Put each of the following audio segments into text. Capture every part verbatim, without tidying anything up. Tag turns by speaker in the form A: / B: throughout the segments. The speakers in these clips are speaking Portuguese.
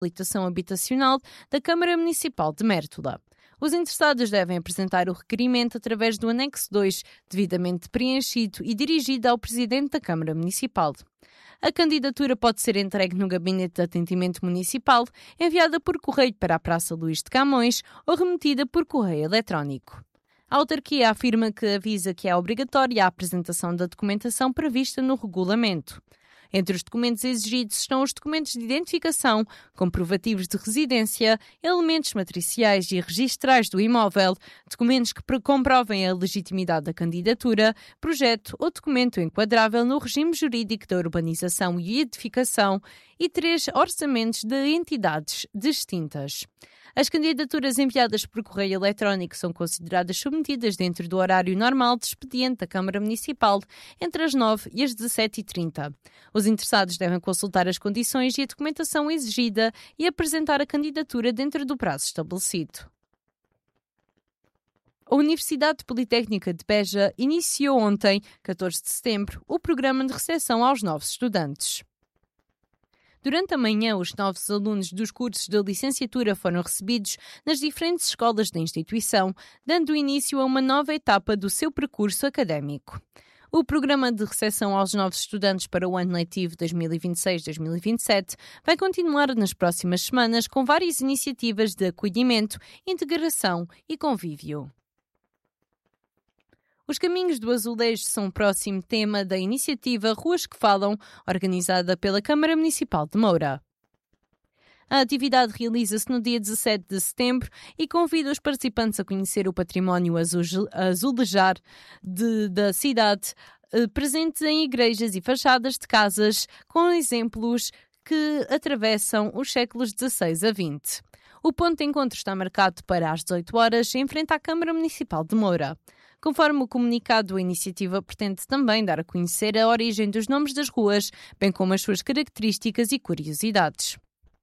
A: Reabilitação Habitacional da Câmara Municipal de Mértola. Os interessados devem apresentar o requerimento através do anexo dois, devidamente preenchido e dirigido ao Presidente da Câmara Municipal. A candidatura pode ser entregue no Gabinete de Atendimento Municipal, enviada por correio para a Praça Luís de Camões ou remetida por correio eletrónico. A autarquia afirma que avisa que é obrigatória a apresentação da documentação prevista no regulamento. Entre os documentos exigidos estão os documentos de identificação, comprovativos de residência, elementos matriciais e registrais do imóvel, documentos que comprovem a legitimidade da candidatura, projeto ou documento enquadrável no regime jurídico da urbanização e edificação e três orçamentos de entidades distintas. As candidaturas enviadas por correio eletrónico são consideradas submetidas dentro do horário normal de expediente da Câmara Municipal, entre as nove e as dezassete e trinta. Os interessados devem consultar as condições e a documentação exigida e apresentar a candidatura dentro do prazo estabelecido. A Universidade Politécnica de Beja iniciou ontem, catorze de setembro, o programa de recepção aos novos estudantes. Durante a manhã, os novos alunos dos cursos de licenciatura foram recebidos nas diferentes escolas da instituição, dando início a uma nova etapa do seu percurso académico. O programa de recepção aos novos estudantes para o ano letivo dois mil e vinte e seis dois mil e vinte e sete vai continuar nas próximas semanas com várias iniciativas de acolhimento, integração e convívio. Os Caminhos do Azulejo são o próximo tema da iniciativa Ruas que Falam, organizada pela Câmara Municipal de Moura. A atividade realiza-se no dia dezassete de setembro e convida os participantes a conhecer o património azulejar de, da cidade, eh, presente em igrejas e fachadas de casas, com exemplos que atravessam os séculos dezasseis a vinte. O ponto de encontro está marcado para às dezoito horas, em frente à Câmara Municipal de Moura. Conforme o comunicado, a iniciativa pretende também dar a conhecer a origem dos nomes das ruas, bem como as suas características e curiosidades.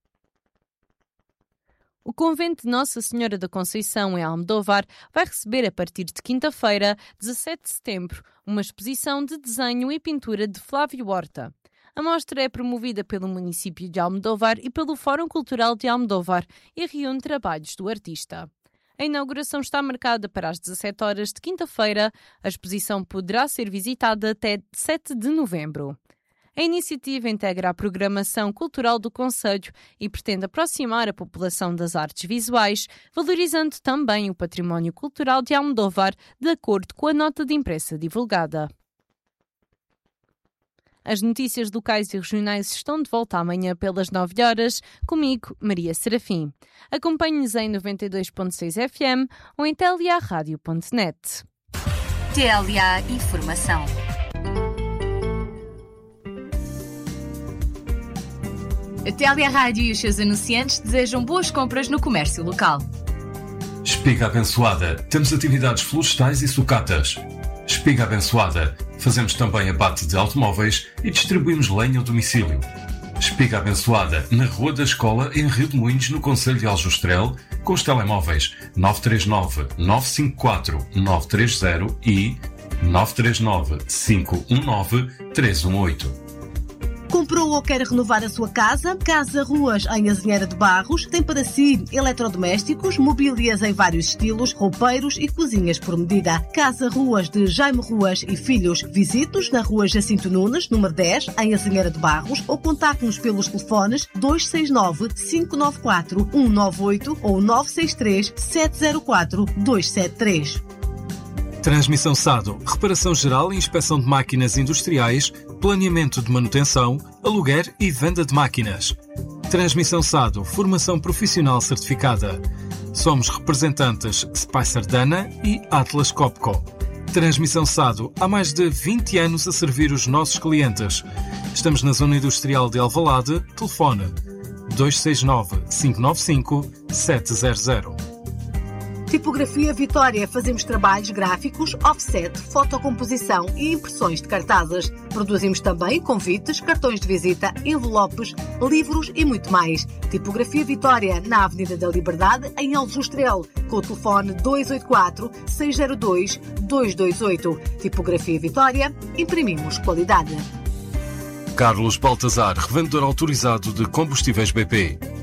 A: O convento de Nossa Senhora da Conceição, em Almodóvar, vai receber a partir de quinta-feira, dezassete de setembro, uma exposição de desenho e pintura de Flávio Horta. A mostra é promovida pelo município de Almodóvar e pelo Fórum Cultural de Almodóvar e reúne trabalhos do artista. A inauguração está marcada para as dezassete horas de quinta-feira. A exposição poderá ser visitada até sete de novembro. A iniciativa integra a programação cultural do concelho e pretende aproximar a população das artes visuais, valorizando também o património cultural de Almodóvar, de acordo com a nota de imprensa divulgada. As notícias locais e regionais estão de volta amanhã pelas nove horas, comigo, Maria Serafim. Acompanhe-nos em noventa e dois ponto seis F M ou em t l a rádio ponto net.
B: T L A Informação. A T L A Rádio e os seus anunciantes desejam boas compras no comércio local.
C: Espiga Abençoada. Temos atividades florestais e sucatas. Espiga Abençoada. Fazemos também abate de automóveis e distribuímos lenha ao domicílio. Espiga Abençoada, na Rua da Escola, em Rio de Moinhos, no concelho de Aljustrel, com os telemóveis nove três nove, nove cinco quatro, nove três zero e nove três nove, cinco um nove, três um oito.
D: Comprou ou quer renovar a sua casa? Casa Ruas, em Azinheira de Barros, tem para si eletrodomésticos, mobílias em vários estilos, roupeiros e cozinhas por medida. Casa Ruas de Jaime Ruas e Filhos. Visite-nos na Rua Jacinto Nunes, número dez, em Azinheira de Barros, ou contacte-nos pelos telefones dois seis nove, cinco nove quatro, um nove oito ou nove seis três, sete zero quatro, dois sete três.
E: Transmissão Sado, reparação geral e inspeção de máquinas industriais, planeamento de manutenção, aluguer e venda de máquinas. Transmissão Sado, formação profissional certificada. Somos representantes Spicer Dana e Atlas Copco. Transmissão Sado, há mais de vinte anos a servir os nossos clientes. Estamos na zona industrial de Alvalade, telefone dois seis nove, cinco nove cinco, sete zero zero.
D: Tipografia Vitória. Fazemos trabalhos gráficos, offset, fotocomposição e impressões de cartazes. Produzimos também convites, cartões de visita, envelopes, livros e muito mais. Tipografia Vitória, na Avenida da Liberdade, em Aljustrel, com o telefone dois oito quatro, seis zero dois, dois dois oito. Tipografia Vitória, imprimimos qualidade.
E: Carlos Baltazar, revendedor autorizado de combustíveis B P.